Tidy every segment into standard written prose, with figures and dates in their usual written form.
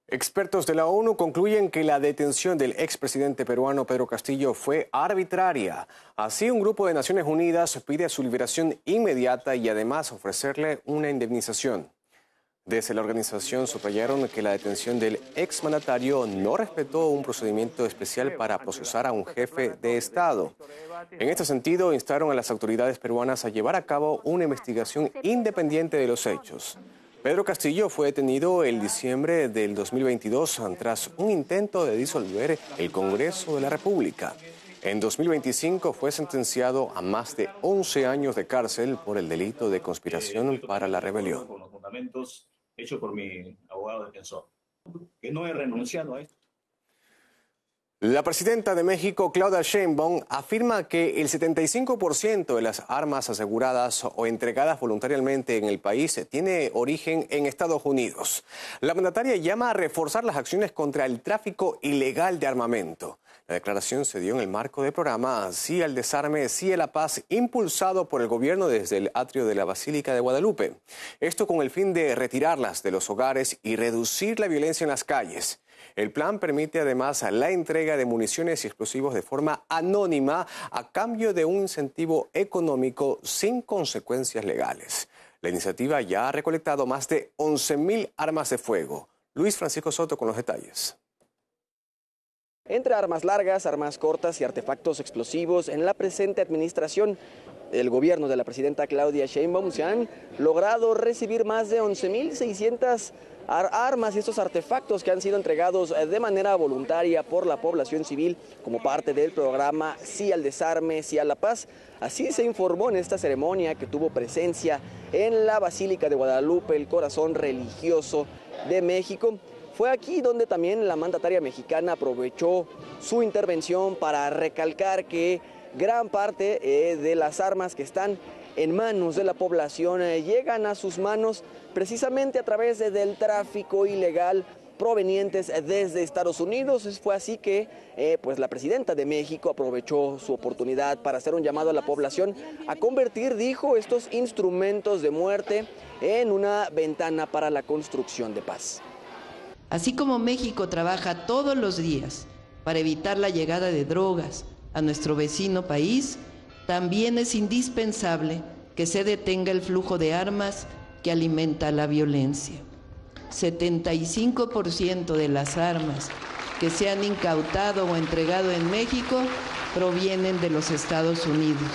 Expertos de la ONU concluyen que la detención del expresidente peruano Pedro Castillo fue arbitraria. Así, un grupo de Naciones Unidas pide su liberación inmediata y además ofrecerle una indemnización. Desde la organización subrayaron que la detención del exmandatario no respetó un procedimiento especial para procesar a un jefe de Estado. En este sentido, instaron a las autoridades peruanas a llevar a cabo una investigación independiente de los hechos. Pedro Castillo fue detenido en diciembre del 2022 tras un intento de disolver el Congreso de la República. En 2025 fue sentenciado a más de 11 años de cárcel por el delito de conspiración para la rebelión. Con los fundamentos hechos por mi abogado defensor, que no he renunciado a esto. La presidenta de México, Claudia Sheinbaum, afirma que el 75% de las armas aseguradas o entregadas voluntariamente en el país tiene origen en Estados Unidos. La mandataria llama a reforzar las acciones contra el tráfico ilegal de armamento. La declaración se dio en el marco del programa Sí al Desarme, Sí a la Paz, impulsado por el gobierno desde el atrio de la Basílica de Guadalupe. Esto con el fin de retirarlas de los hogares y reducir la violencia en las calles. El plan permite además la entrega de municiones y explosivos de forma anónima a cambio de un incentivo económico sin consecuencias legales. La iniciativa ya ha recolectado más de 11.000 armas de fuego. Luis Francisco Soto con los detalles. Entre armas largas, armas cortas y artefactos explosivos, en la presente administración del gobierno de la presidenta Claudia Sheinbaum se han logrado recibir más de 11.600 armas y estos artefactos que han sido entregados de manera voluntaria por la población civil como parte del programa Sí al Desarme, Sí a la Paz. Así se informó en esta ceremonia que tuvo presencia en la Basílica de Guadalupe, el corazón religioso de México. Fue aquí donde también la mandataria mexicana aprovechó su intervención para recalcar que gran parte de las armas que están en manos de la población llegan a sus manos precisamente a través del tráfico ilegal provenientes desde Estados Unidos. Fue así que pues la presidenta de México aprovechó su oportunidad para hacer un llamado a la población a convertir, dijo, estos instrumentos de muerte en una ventana para la construcción de paz. Así como México trabaja todos los días para evitar la llegada de drogas a nuestro vecino país, también es indispensable que se detenga el flujo de armas que alimenta la violencia. 75% de las armas que se han incautado o entregado en México provienen de los Estados Unidos.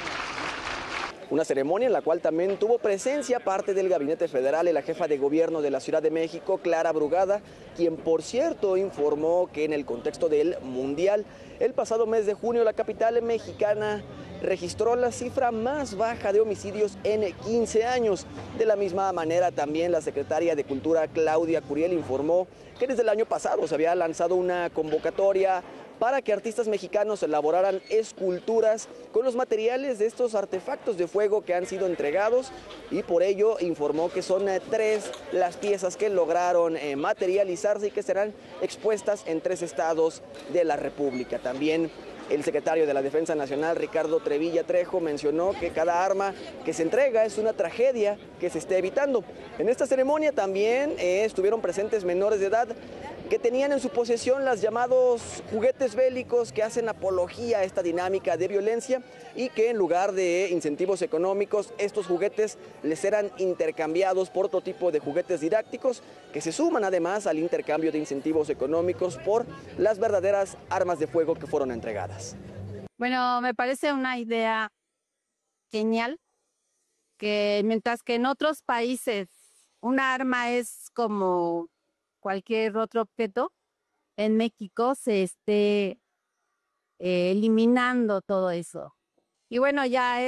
Una ceremonia en la cual también tuvo presencia parte del Gabinete Federal y la jefa de gobierno de la Ciudad de México, Clara Brugada, quien por cierto informó que en el contexto del Mundial, el pasado mes de junio la capital mexicana registró la cifra más baja de homicidios en 15 años. De la misma manera también la secretaria de Cultura, Claudia Curiel, informó que desde el año pasado se había lanzado una convocatoria para que artistas mexicanos elaboraran esculturas con los materiales de estos artefactos de fuego que han sido entregados, y por ello informó que son 3 las piezas que lograron materializarse y que serán expuestas en 3 estados de la República. También el secretario de la Defensa Nacional, Ricardo Trevilla Trejo, mencionó que cada arma que se entrega es una tragedia que se esté evitando. En esta ceremonia también estuvieron presentes menores de edad que tenían en su posesión los llamados juguetes bélicos que hacen apología a esta dinámica de violencia, y que en lugar de incentivos económicos, estos juguetes les eran intercambiados por otro tipo de juguetes didácticos que se suman además al intercambio de incentivos económicos por las verdaderas armas de fuego que fueron entregadas. Bueno, me parece una idea genial, que mientras que en otros países una arma es como cualquier otro objeto, en México se esté eliminando todo eso. Y bueno, ya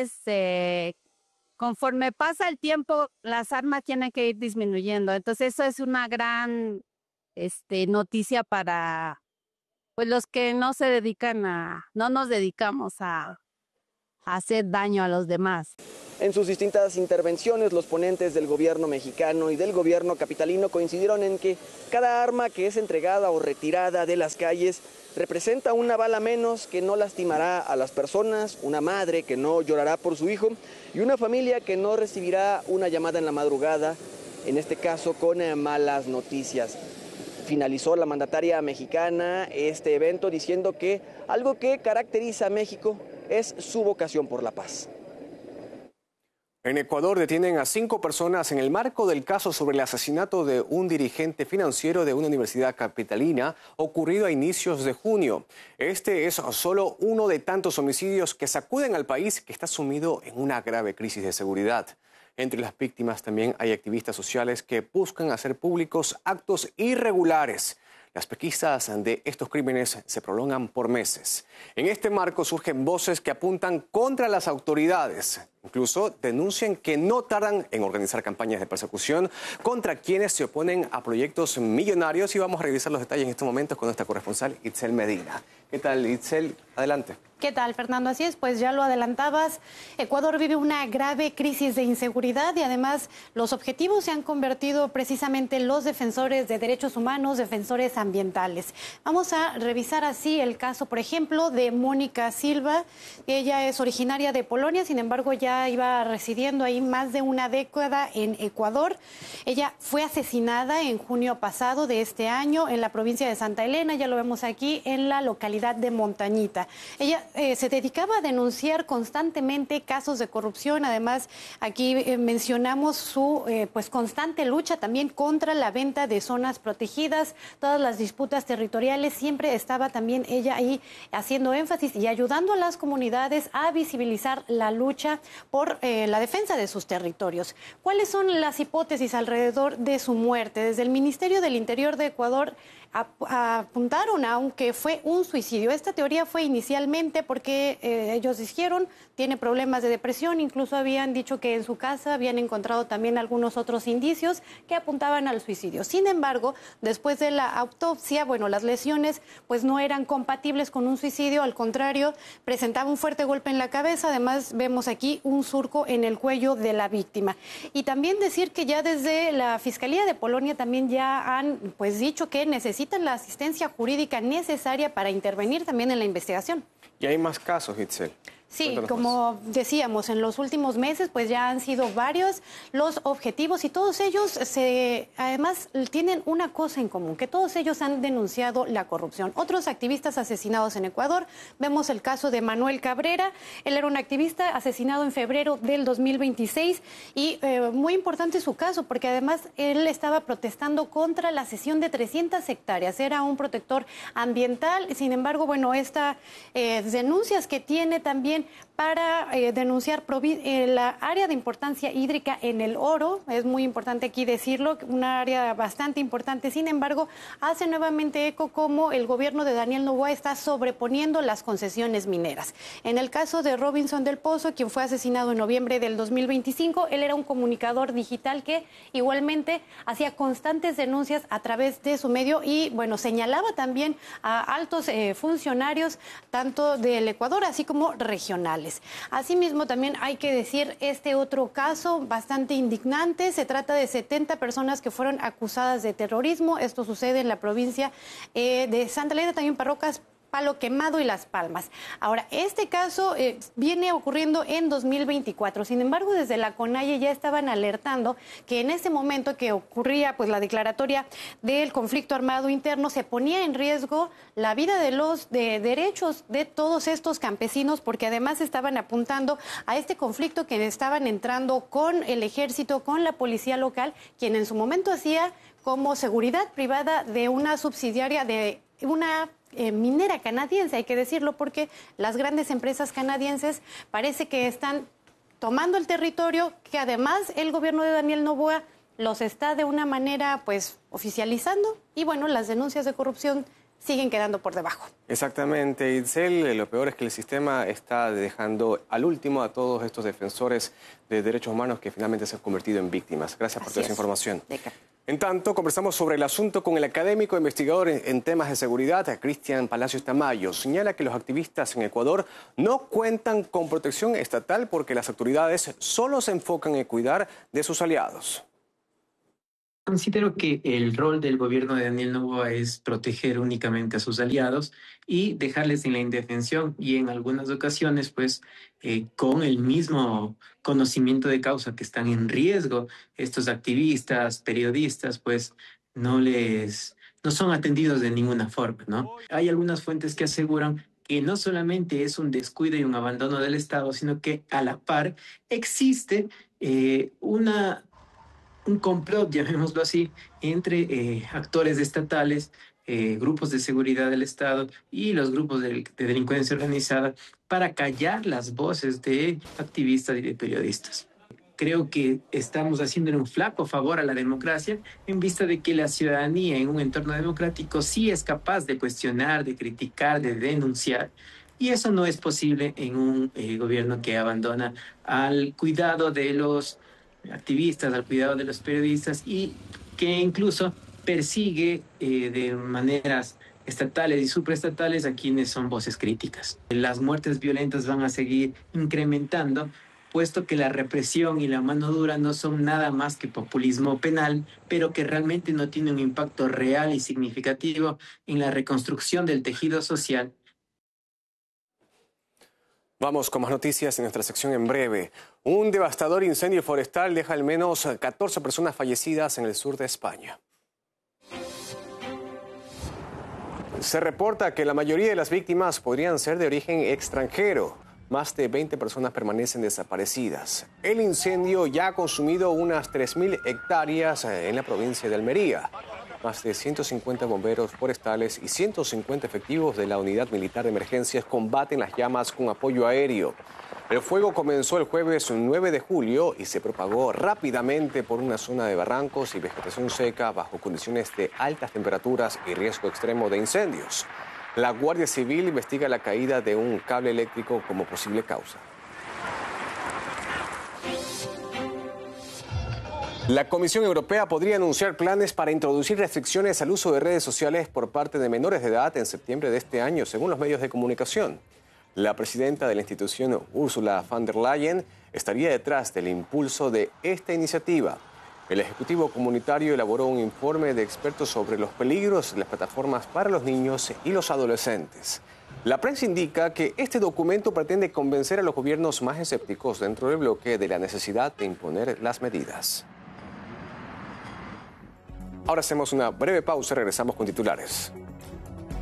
conforme pasa el tiempo, las armas tienen que ir disminuyendo. Entonces eso es una gran noticia para pues los que no nos dedicamos a hacer daño a los demás. En sus distintas intervenciones, los ponentes del gobierno mexicano y del gobierno capitalino coincidieron en que cada arma que es entregada o retirada de las calles representa una bala menos que no lastimará a las personas, una madre que no llorará por su hijo y una familia que no recibirá una llamada en la madrugada, en este caso con malas noticias. finalizó la mandataria mexicana este evento diciendo que algo que caracteriza a México es su vocación por la paz. En Ecuador detienen a 5 personas en el marco del caso sobre el asesinato de un dirigente financiero de una universidad capitalina ocurrido a inicios de junio. Este es solo uno de tantos homicidios que sacuden al país que está sumido en una grave crisis de seguridad. Entre las víctimas también hay activistas sociales que buscan hacer públicos actos irregulares. Las pesquisas de estos crímenes se prolongan por meses. En este marco surgen voces que apuntan contra las autoridades. Incluso denuncian que no tardan en organizar campañas de persecución contra quienes se oponen a proyectos millonarios. Y vamos a revisar los detalles en estos momentos con nuestra corresponsal Itzel Medina. ¿Qué tal, Itzel? Adelante. ¿Qué tal, Fernando? Así es, pues ya lo adelantabas, Ecuador vive una grave crisis de inseguridad y además los objetivos se han convertido precisamente en los defensores de derechos humanos, defensores ambientales. Vamos a revisar así el caso, por ejemplo, de Mónica Silva. Ella es originaria de Polonia, sin embargo ya iba residiendo ahí más de una década en Ecuador. Ella fue asesinada en junio pasado de este año en la provincia de Santa Elena, ya lo vemos aquí, en la localidad de Montañita. Ella se dedicaba a denunciar constantemente casos de corrupción. Además, aquí mencionamos su pues constante lucha también contra la venta de zonas protegidas, todas las disputas territoriales. Siempre estaba también ella ahí haciendo énfasis y ayudando a las comunidades a visibilizar la lucha por la defensa de sus territorios. ¿Cuáles son las hipótesis alrededor de su muerte? Desde el Ministerio del Interior de Ecuador apuntaron a que fue un suicidio. Esta teoría fue inicialmente porque ellos dijeron tiene problemas de depresión, incluso habían dicho que en su casa habían encontrado también algunos otros indicios que apuntaban al suicidio. Sin embargo, después de la autopsia, bueno, las lesiones pues no eran compatibles con un suicidio, al contrario, presentaba un fuerte golpe en la cabeza. Además, vemos aquí un surco en el cuello de la víctima. Y también decir que ya desde la Fiscalía de Polonia también ya han pues dicho que necesitan la asistencia jurídica necesaria para intervenir también en la investigación. Y hay más casos, Itzel. Sí, Cuéntanos como más. decíamos, en los últimos meses pues ya han sido varios los objetivos y todos ellos además tienen una cosa en común, que todos ellos han denunciado la corrupción. Otros activistas asesinados en Ecuador, vemos el caso de Manuel Cabrera. Él era un activista asesinado en febrero del 2026 y muy importante su caso porque además él estaba protestando contra la cesión de 300 hectáreas, era un protector ambiental. Sin embargo, bueno, estas denuncias que tiene también para denunciar la área de importancia hídrica en el Oro, es muy importante aquí decirlo, una área bastante importante. Sin embargo, hace nuevamente eco como el gobierno de Daniel Noboa está sobreponiendo las concesiones mineras. En el caso de Robinson del Pozo, quien fue asesinado en noviembre del 2025, él era un comunicador digital que igualmente hacía constantes denuncias a través de su medio y, bueno, señalaba también a altos funcionarios, tanto del Ecuador así como regionales. Asimismo, también hay que decir este otro caso bastante indignante. Se trata de 70 personas que fueron acusadas de terrorismo. Esto sucede en la provincia de Santa Elena, también Parrocas, Palo Quemado y Las Palmas. Ahora, este caso viene ocurriendo en 2024. Sin embargo, desde la CONAIE ya estaban alertando que en ese momento que ocurría pues la declaratoria del conflicto armado interno, se ponía en riesgo la vida de los derechos de todos estos campesinos, porque además estaban apuntando a este conflicto que estaban entrando con el ejército, con la policía local, quien en su momento hacía como seguridad privada de una subsidiaria de una minera canadiense, hay que decirlo, porque las grandes empresas canadienses parece que están tomando el territorio, que además el gobierno de Daniel Noboa los está de una manera pues oficializando y bueno, las denuncias de corrupción siguen quedando por debajo. Exactamente, Itzel. Lo peor es que el sistema está dejando al último a todos estos defensores de derechos humanos que finalmente se han convertido en víctimas. Gracias por toda esa información. En tanto, conversamos sobre el asunto con el académico investigador en temas de seguridad, Cristian Palacios Tamayo. Señala que los activistas en Ecuador no cuentan con protección estatal porque las autoridades solo se enfocan en cuidar de sus aliados. Considero que el rol del gobierno de Daniel Noboa es proteger únicamente a sus aliados y dejarles en la indefensión y en algunas ocasiones, pues, con el mismo conocimiento de causa que están en riesgo, estos activistas, periodistas, pues, no les no son atendidos de ninguna forma, ¿no? Hay algunas fuentes que aseguran que no solamente es un descuido y un abandono del Estado, sino que a la par existe un complot, llamémoslo así, entre actores estatales, grupos de seguridad del Estado y los grupos de delincuencia organizada para callar las voces de activistas y de periodistas. Creo que estamos haciendo un flaco favor a la democracia en vista de que la ciudadanía en un entorno democrático sí es capaz de cuestionar, de criticar, de denunciar. Y eso no es posible en un gobierno que abandona al cuidado de los activistas, al cuidado de los periodistas y que incluso persigue de maneras estatales y supraestatales a quienes son voces críticas. Las muertes violentas van a seguir incrementando, puesto que la represión y la mano dura no son nada más que populismo penal, pero que realmente no tiene un impacto real y significativo en la reconstrucción del tejido social. Vamos con más noticias en nuestra sección en breve. Un devastador incendio forestal deja al menos 14 personas fallecidas en el sur de España. Se reporta que la mayoría de las víctimas podrían ser de origen extranjero. Más de 20 personas permanecen desaparecidas. El incendio ya ha consumido unas 3.000 hectáreas en la provincia de Almería. Más de 150 bomberos forestales y 150 efectivos de la Unidad Militar de Emergencias combaten las llamas con apoyo aéreo. El fuego comenzó el jueves 9 de julio y se propagó rápidamente por una zona de barrancos y vegetación seca bajo condiciones de altas temperaturas y riesgo extremo de incendios. La Guardia Civil investiga la caída de un cable eléctrico como posible causa. La Comisión Europea podría anunciar planes para introducir restricciones al uso de redes sociales por parte de menores de edad en septiembre de este año, según los medios de comunicación. La presidenta de la institución, Ursula von der Leyen, estaría detrás del impulso de esta iniciativa. El Ejecutivo Comunitario elaboró un informe de expertos sobre los peligros de las plataformas para los niños y los adolescentes. La prensa indica que este documento pretende convencer a los gobiernos más escépticos dentro del bloque de la necesidad de imponer las medidas. Ahora hacemos una breve pausa y regresamos con titulares.